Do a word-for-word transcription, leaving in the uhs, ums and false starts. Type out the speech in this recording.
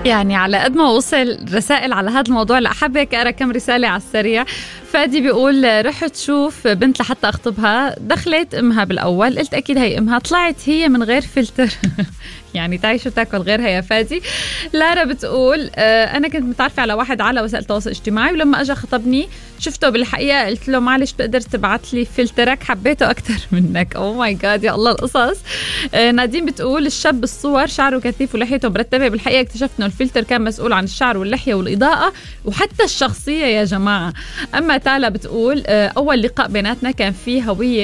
يعني على قد ما وصل رسائل على هذا الموضوع لأحبك أقرأ كم رسالة على السريع. فادي بيقول رحت شوف بنت لحتى أخطبها، دخلت أمها بالأول، قلت أكيد هي أمها، طلعت هي من غير فلتر. يعني تعيش وتاكل غيرها يا فادي. لارا بتقول آه أنا كنت متعرفة على واحد على وسائل التواصل الاجتماعي، ولما أجا خطبني شفته بالحقيقة قلت له معلش بقدر تبعت لي فلترك، حبيته أكتر منك. أوه ماي جاد يا الله القصص. آه نادين بتقول الشاب بالصور شعره كثيف ولحيته مرتبة، بالحقيقة اكتشفت إنه الفلتر كان مسؤول عن الشعر واللحية والإضاءة وحتى الشخصية يا جماعة. أما تالا بتقول آه أول لقاء بيناتنا كان فيه هوية